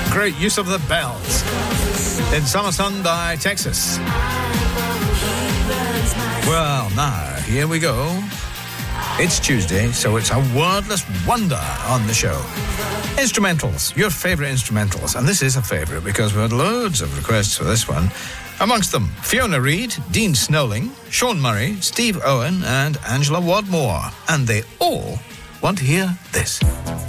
Great use of the bells. In Summer Sun by Texas. Well, now, here we go. It's Tuesday, so it's a wordless wonder on the show. Instrumentals, your favourite instrumentals. And this is a favourite because we had loads of requests for this one. Amongst them, Fiona Reid, Dean Snowling, Sean Murray, Steve Owen and Angela Wadmore. And they all want to hear this.